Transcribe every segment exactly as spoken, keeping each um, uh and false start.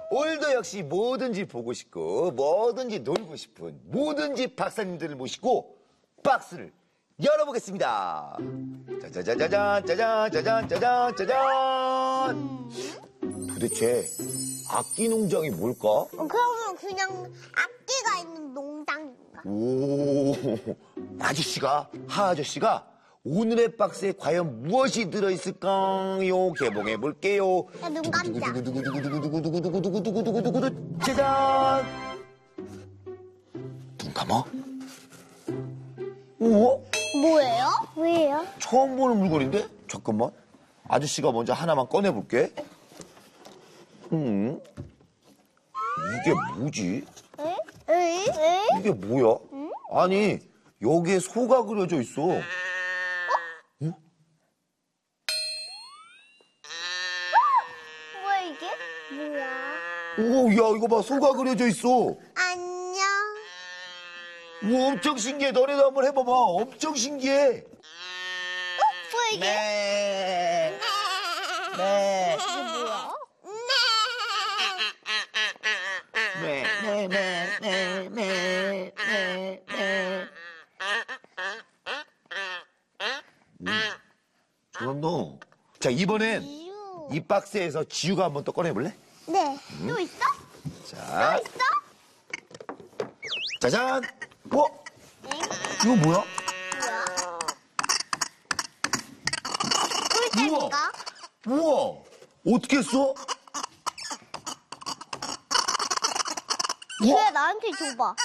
오늘도 역시 뭐든지 보고 싶고 뭐든지 놀고 싶은 뭐든지 박사님들을 모시고 박스를 열어보겠습니다. 짜자자자잔 짜잔 짜잔 짜잔 짜잔. 도대체 악기 농장이 뭘까? 어, 그러면 그냥 악기가 있는 농장인가? 오, 아저씨가 하 아저씨가 오늘의 박스에 과연 무엇이 들어있을까요? 개봉해볼게요. 야, 눈 감자. 두구두구두구두구두구두구두구두구두구두구두구 짜잔! 눈 감아? 우와? 뭐예요? 뭐예요? 처음 보는 물건인데? 잠깐만. 아저씨가 먼저 하나만 꺼내볼게. 음, 이게 뭐지? 에? 에? 에? 이게 뭐야? 응? 아니, 여기에 소가 그려져 있어. 어? 어? 뭐야 이게? 뭐야? 오, 야, 이거 봐. 소가 그려져 있어. 안녕. 오, 엄청 신기해. 너네도 한번 해봐봐. 엄청 신기해. 어? 뭐야 이게? 네. 네. 이게 뭐야? 네. 네, 네, 네, 네, 네, 네. 음, 잘한다. 자, 이번엔 지우. 이 박스에서 지우가 한번 또 꺼내볼래? 네. 또 있어? 자, 또 있어? 짜잔. 어? 네. 이거 뭐야? 꿀잼인가? 우와! 어떻게 했어? 왜 나한테 줘봐. 어,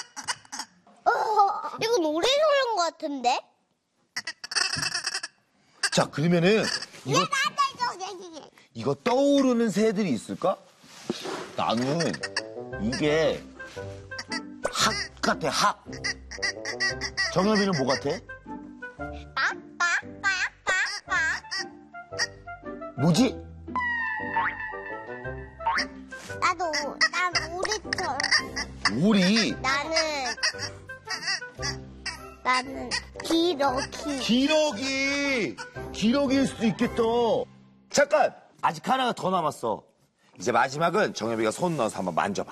이거 노래 소리인 것 같은데? 자, 그러면은 이거, 왜 나한테 줘? 얘기해. 이거 떠오르는 새들이 있을까? 나는 이게 학 같아, 학. 정엽이는 뭐 같아? 뭐지? 나도, 난 우리처럼. 오리. 나는, 나는 기러기. 기러기. 기러기일 수도 있겠다. 잠깐. 아직 하나가 더 남았어. 이제 마지막은 정엽이가 손 넣어서 한번 만져봐.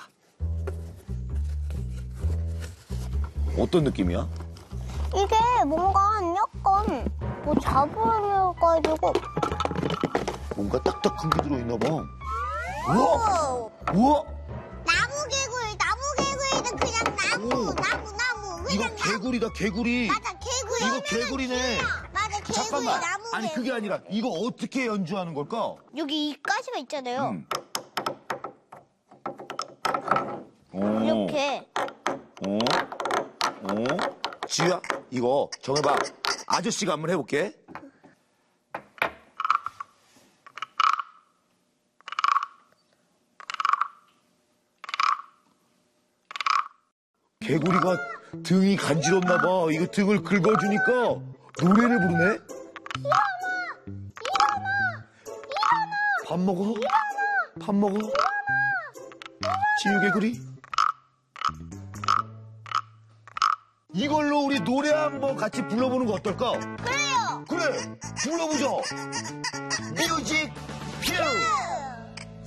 어떤 느낌이야? 이게 뭔가 약간 뭐 잡으려가지고. 뭔가 딱딱한 게 들어있나 봐. 우와! 오, 우와! 나무 개구리, 나무 개구리는 그냥 나무, 오. 나무, 나무. 이거 그냥 나무. 개구리다, 개구리. 맞아, 개구리. 이거 개구리네. 맞아, 개구리, 잠깐만. 나무 아니, 개구리. 그게 아니라 이거 어떻게 연주하는 걸까? 여기 이 가시가 있잖아요. 음. 오. 이렇게. 어? 어? 지우야, 이거 정해봐. 아저씨가 한번 해볼게. 개구리가 등이 간지럽나 봐. 이거 등을 긁어주니까 노래를 부르네. 일어나! 일어나! 일어나! 밥 먹어? 일어나! 밥 먹어? 지우 개구리? 이걸로 우리 노래 한번 같이 불러보는 거 어떨까? 그래요! 그래, 불러보자. 뮤직 큐!